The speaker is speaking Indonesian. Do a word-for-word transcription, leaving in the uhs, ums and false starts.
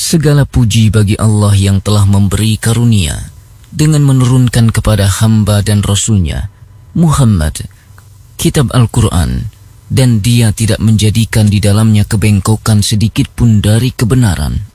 Segala puji bagi Allah yang telah memberi karunia dengan menurunkan kepada hamba dan Rasul-Nya, Muhammad, kitab Al-Quran, dan Dia tidak menjadikan di dalamnya kebengkokan sedikit pun dari kebenaran.